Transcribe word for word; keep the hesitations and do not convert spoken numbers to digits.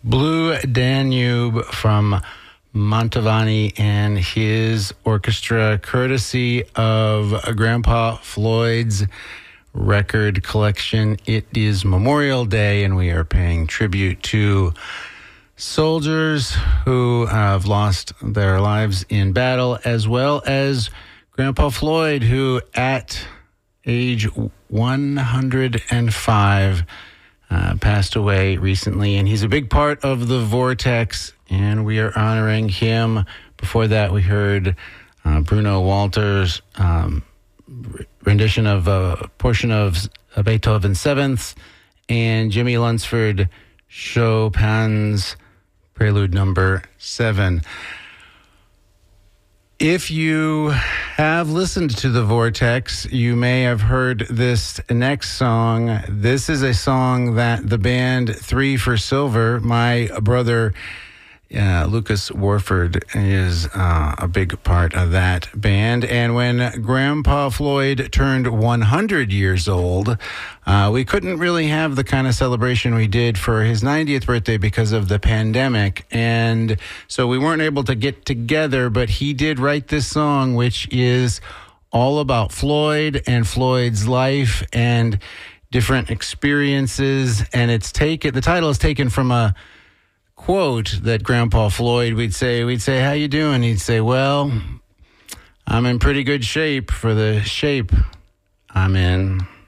Blue Danube from Mantovani and his orchestra, courtesy of Grandpa Floyd's record collection. It is Memorial Day, and we are paying tribute to soldiers who have lost their lives in battle, as well as Grandpa Floyd, who at age one hundred five uh, passed away recently. And he's a big part of the Vortex, and we are honoring him. Before that, we heard uh, Bruno Walters' um, rendition of a portion of Beethoven's Seventh, and Jimmy Lunsford Chopin's Prelude Number Seven. If you have listened to The Vortex, you may have heard this next song. This is a song that the band Three for Silver, my brother Uh, Lucas Warford is uh, a big part of that band. And when Grandpa Floyd turned one hundred years old, uh, we couldn't really have the kind of celebration we did for his ninetieth birthday because of the pandemic. And so we weren't able to get together, but he did write this song, which is all about Floyd and Floyd's life and different experiences. And it's taken, the title is taken from a quote that Grandpa Floyd, we'd say, we'd say, "How you doing?" He'd say, "Well, I'm in pretty good shape for the shape I'm in."